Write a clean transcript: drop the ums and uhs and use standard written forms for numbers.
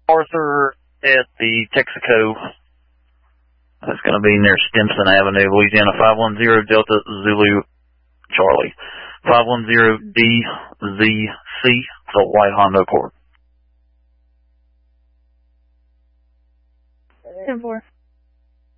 Arthur at the Texaco. That's going to be near Stimson Avenue, Louisiana, 510 Delta Zulu Charlie. 510 DZC, the white Honda Accord. 10-4.